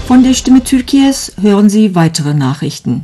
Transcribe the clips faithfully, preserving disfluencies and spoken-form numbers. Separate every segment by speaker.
Speaker 1: Von der Stimme Türkiye's hören Sie weitere Nachrichten.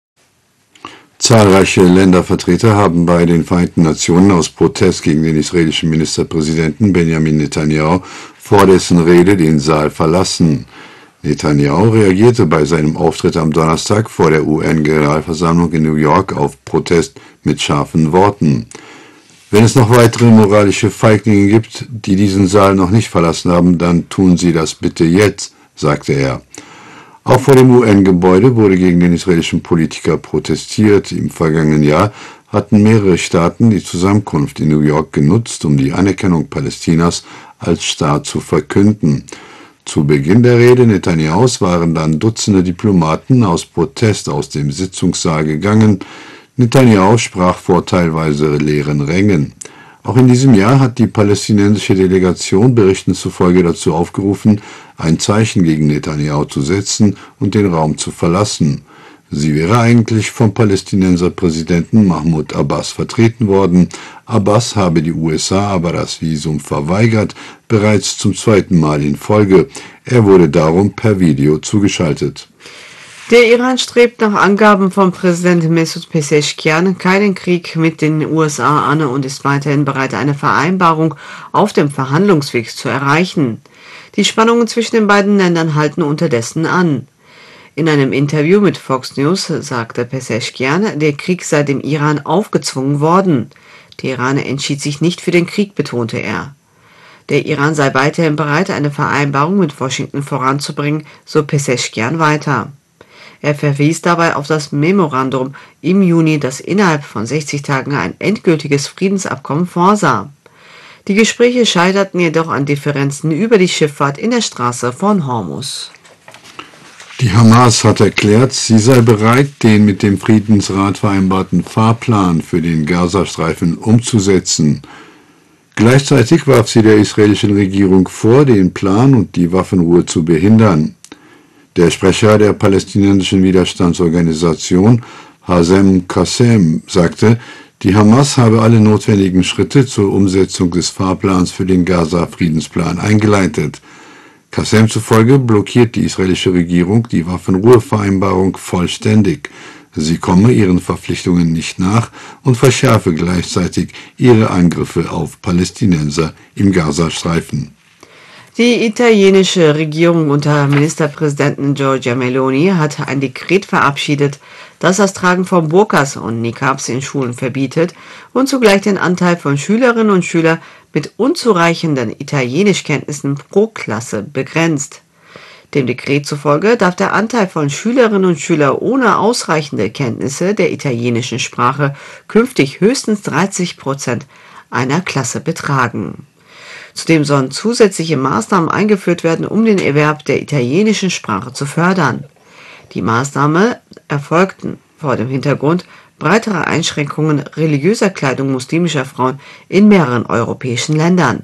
Speaker 2: Zahlreiche Ländervertreter haben bei den Vereinten Nationen aus Protest gegen den israelischen Ministerpräsidenten Benjamin Netanyahu vor dessen Rede den Saal verlassen. Netanyahu reagierte bei seinem Auftritt am Donnerstag vor der U N-Generalversammlung in New York auf Protest mit scharfen Worten. Wenn es noch weitere moralische Feiglinge gibt, die diesen Saal noch nicht verlassen haben, dann tun sie das bitte jetzt, sagte er. Auch vor dem U N-Gebäude wurde gegen den israelischen Politiker protestiert. Im vergangenen Jahr hatten mehrere Staaten die Zusammenkunft in New York genutzt, um die Anerkennung Palästinas als Staat zu verkünden. Zu Beginn der Rede Netanyahus waren dann Dutzende Diplomaten aus Protest aus dem Sitzungssaal gegangen. Netanyahu sprach vor teilweise leeren Rängen. Auch in diesem Jahr hat die palästinensische Delegation Berichten zufolge dazu aufgerufen, ein Zeichen gegen Netanyahu zu setzen und den Raum zu verlassen. Sie wäre eigentlich vom Palästinenserpräsidenten Mahmoud Abbas vertreten worden. Abbas habe die U S A aber das Visum verweigert, bereits zum zweiten Mal in Folge. Er wurde darum per Video zugeschaltet.
Speaker 3: Der Iran strebt nach Angaben von Präsident Mesut Pezeshkian keinen Krieg mit den U S A an und ist weiterhin bereit, eine Vereinbarung auf dem Verhandlungsweg zu erreichen. Die Spannungen zwischen den beiden Ländern halten unterdessen an. In einem Interview mit Fox News sagte Pezeshkian, der Krieg sei dem Iran aufgezwungen worden. Teheran entschied sich nicht für den Krieg, betonte er. Der Iran sei weiterhin bereit, eine Vereinbarung mit Washington voranzubringen, so Pezeshkian weiter. Er verwies dabei auf das Memorandum im Juni, das innerhalb von sechzig Tagen ein endgültiges Friedensabkommen vorsah. Die Gespräche scheiterten jedoch an Differenzen über die Schifffahrt in der Straße von Hormuz.
Speaker 2: Die Hamas hat erklärt, sie sei bereit, den mit dem Friedensrat vereinbarten Fahrplan für den Gazastreifen umzusetzen. Gleichzeitig warf sie der israelischen Regierung vor, den Plan und die Waffenruhe zu behindern. Der Sprecher der palästinensischen Widerstandsorganisation, Hazem Qassem, sagte, die Hamas habe alle notwendigen Schritte zur Umsetzung des Fahrplans für den Gaza-Friedensplan eingeleitet. Qassem zufolge blockiert die israelische Regierung die Waffenruhevereinbarung vollständig. Sie komme ihren Verpflichtungen nicht nach und verschärfe gleichzeitig ihre Angriffe auf Palästinenser im Gazastreifen.
Speaker 3: Die italienische Regierung unter Ministerpräsidentin Giorgia Meloni hat ein Dekret verabschiedet, das das Tragen von Burkas und Niqabs in Schulen verbietet und zugleich den Anteil von Schülerinnen und Schülern mit unzureichenden Italienischkenntnissen pro Klasse begrenzt. Dem Dekret zufolge darf der Anteil von Schülerinnen und Schülern ohne ausreichende Kenntnisse der italienischen Sprache künftig höchstens dreißig Prozent einer Klasse betragen. Zudem sollen zusätzliche Maßnahmen eingeführt werden, um den Erwerb der italienischen Sprache zu fördern. Die Maßnahmen erfolgten vor dem Hintergrund breiterer Einschränkungen religiöser Kleidung muslimischer Frauen in mehreren europäischen Ländern.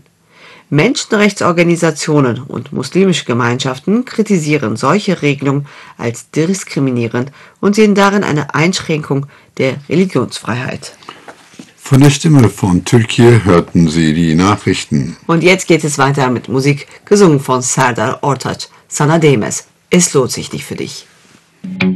Speaker 3: Menschenrechtsorganisationen und muslimische Gemeinschaften kritisieren solche Regelungen als diskriminierend und sehen darin eine Einschränkung der Religionsfreiheit.
Speaker 2: Von der Stimme von Türkiye hörten Sie die Nachrichten.
Speaker 3: Und jetzt geht es weiter mit Musik, gesungen von Serdar Ortaç. Sana değmez. Es lohnt sich nicht für dich.